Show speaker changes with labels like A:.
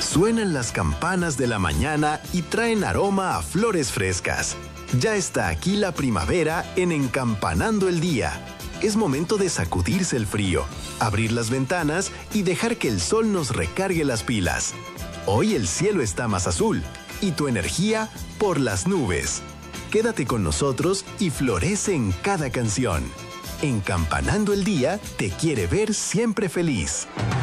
A: Suenan las campanas de la mañana y traen aroma a flores frescas. Ya está aquí la primavera en Encampanando el Día. Es momento de sacudirse el frío, abrir las ventanas y dejar que el sol nos recargue las pilas. Hoy el cielo está más azul y tu energía por las nubes. Quédate con nosotros y florece en cada canción. Encampanando el Día te quiere ver siempre feliz.